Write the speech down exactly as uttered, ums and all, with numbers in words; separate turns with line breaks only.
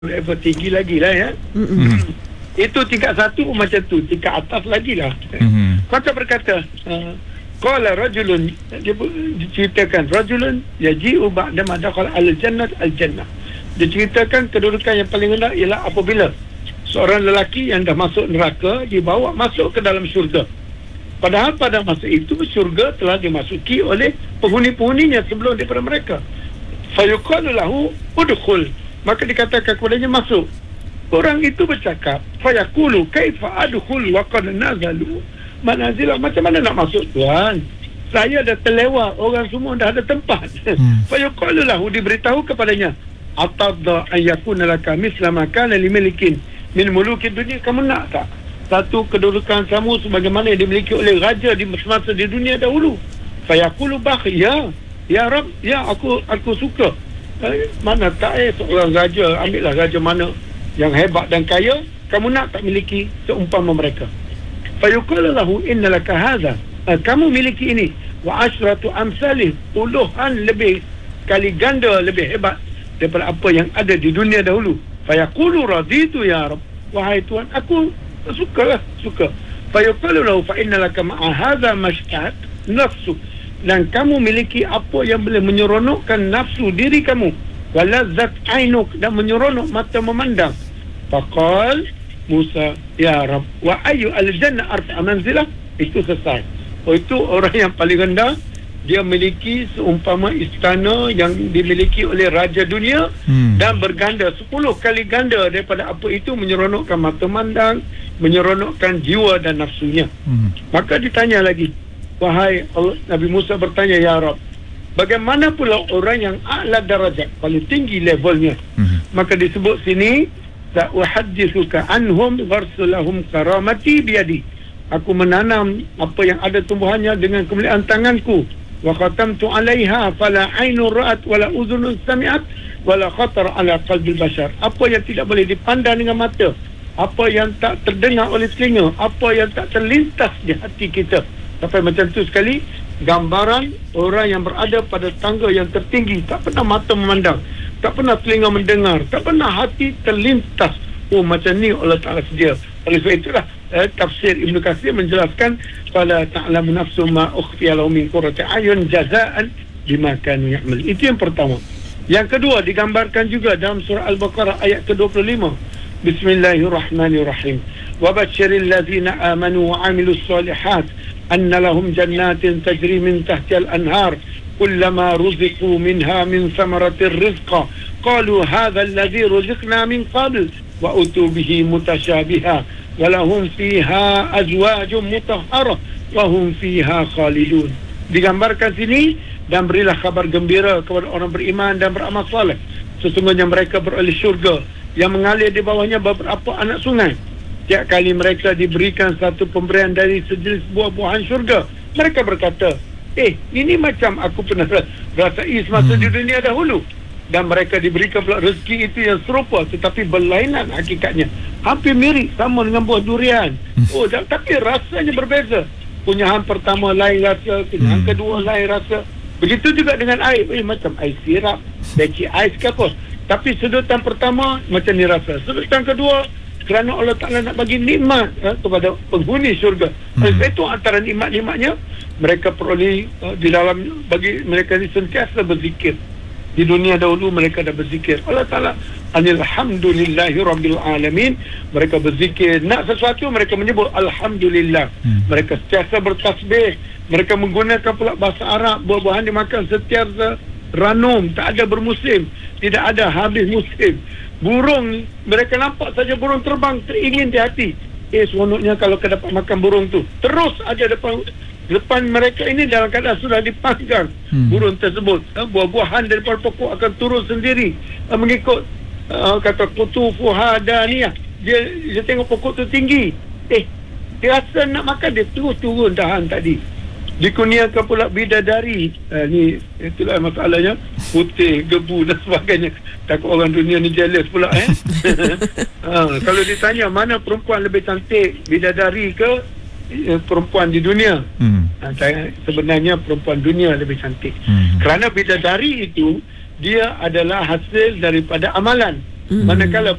level tinggi lagi lah ya. Mm-hmm. Itu tingkat satu pun macam tu, tingkat atas lagi lah. Mm-hmm. Maka berkata, qala rajulun, dia ceritakan rajulun yaji'u ba'da ma dakhala al-jannah al-jannah. Dia ceritakan kedudukan yang paling rendah ialah apabila seorang lelaki yang dah masuk neraka dibawa masuk ke dalam syurga. Padahal pada masa itu syurga telah dimasuki oleh penghuni-penghuninya sebelum daripada mereka. Fayuqalu lahu udkhul, maka dikatakan kepadanya masuk. Orang itu bercakap, fayaqulu kaifa adkhul wa qad nazalu manazila, macam mana nak masuk tuan? Saya dah terlewat, orang semua dah ada tempat. Hmm. Fayuqalu lahu, diberitahu kepadanya, atadda an yakuna laka misla ma kana limilikin min muluki dunia, kamu nak tak satu kedudukan kamu sebagaimana yang dimiliki oleh raja di semasa di dunia dahulu? Fayaqulu bakh, ya ya Rab, ya aku aku suka. Eh, mana tak eh seorang raja, ambillah raja mana yang hebat dan kaya, kamu nak tak miliki seumpama mereka? Fayuqalu lahu innalaka hadha, eh, kamu miliki ini, wa asyratu amsalih, puluhan lebih kali ganda lebih hebat daripada apa yang ada di dunia dahulu. Fayaqulu raditu ya Rab, wahai Tuhan, aku sukalah, suka. Fayuqalu lahu fa innalaka ma'a hadha mashtahat nafsu, dan kamu miliki apa yang boleh menyeronokkan nafsu diri kamu, walazzat ainuk, dan menyeronok mata memandang. Faqal Musa, ya Rab, wa ayu al-jannah arfa'a manzilah, itu selesai. Oh, itu orang yang paling rendah, dia memiliki seumpama istana yang dimiliki oleh raja dunia, hmm. dan berganda sepuluh kali ganda daripada apa itu, menyeronokkan mata mandang, menyeronokkan jiwa dan nafsunya. hmm. Maka ditanya lagi, wahai Allah, Nabi Musa bertanya, ya Rab, bagaimana pula orang yang a'la darajat, paling tinggi levelnya? hmm. Maka disebut sini, sa'uhaddithuka anhum gharsulahum karamati biyadi, aku menanam apa yang ada tumbuhannya dengan kemuliaan tanganku. Wa khatamtu 'alaiha fala 'ainun ra'at wala udhunun sami'at wala khatar 'ala qalbil bashar, apa yang tidak boleh dipandang dengan mata, apa yang tak terdengar oleh telinga, apa yang tak terlintas di hati kita. Sampai macam tu sekali gambaran orang yang berada pada tangga yang tertinggi, tak pernah mata memandang, tak pernah telinga mendengar, tak pernah hati terlintas. Oh, macam ni Allah Ta'ala sedia. Oleh sebab itulah eh, tafsir Ibn Katsir menjelaskan, fala ta'lamu nafsu ma ukhfiya lahum min qurrati a'yun jazaan bima kanu ya'mal. Itu yang pertama. Yang kedua digambarkan juga dalam surah Al-Baqarah ayat ke dua puluh lima. Bismillahirrahmanirrahim. Wa basyiril ladzina amanu wa 'amilus solihat anna lahum jannatin tajri min tahtiha al-anhar kullama ruziqu minha min thamaratir rizqa qalu hadha alladhi ruziqna min qabl wa utu bihi mutasyabiha wa lahum fiha azwajun mutahharah wa hum fiha khalidun. Digambarkan sini, dan berilah kabar gembira kepada orang beriman dan beramal saleh, sesungguhnya mereka beroleh syurga yang mengalir di bawahnya beberapa anak sungai. Tiap kali mereka diberikan satu pemberian dari sejenis buah-buahan syurga, mereka berkata, eh, ini macam aku pernah rasai semasa hmm. di dunia dahulu. Dan mereka diberikan pula rezeki itu yang serupa, tetapi berlainan hakikatnya, hampir mirip sama dengan buah durian. Oh, dan, tapi rasanya berbeza. Kunyahan pertama lain rasa, kunyahan hmm. kedua lain rasa. Begitu juga dengan air, eh, macam air sirap, beci ais ke apa. Tapi sedutan pertama macam ni rasa, sedutan kedua kerana Allah Ta'ala nak bagi nikmat eh, kepada penghuni syurga. hmm. Itu antara nikmat-nikmatnya, mereka peroleh uh, di dalam, bagi mereka ni sentiasa berzikir. Di dunia dahulu mereka dah berzikir. Allah Ta'ala, alhamdulillahi rabbil alamin, mereka berzikir. Nak sesuatu mereka menyebut Alhamdulillah. hmm. Mereka sentiasa bertasbih. Mereka menggunakan pula bahasa Arab. Buah-buahan dimakan setiasa ranum, tak ada bermusim, tidak ada habis musim. Burung, mereka nampak saja burung terbang, teringin di hati. Eh, seronoknya kalau kita dapat makan burung tu. Terus ada depan depan mereka ini dalam keadaan sudah dipanggang hmm. burung tersebut. Ha, buah-buahan daripada pokok akan turun sendiri, ha, mengikut ha, kata kutufuha daniyah. Dia, dia tengok pokok tu tinggi, eh, dia rasa nak makan, dia terus turun dahan tadi. Dikurniakan pula bidadari. Ha, ni itulah masalahnya, putih, gebu dan sebagainya. Takut orang dunia ni jealous pula eh. ha, kalau ditanya mana perempuan lebih cantik, bidadari ke eh, perempuan di dunia? Hmm. Ha, saya, sebenarnya perempuan dunia lebih cantik. Hmm. Kerana bidadari itu, dia adalah hasil daripada amalan. Manakala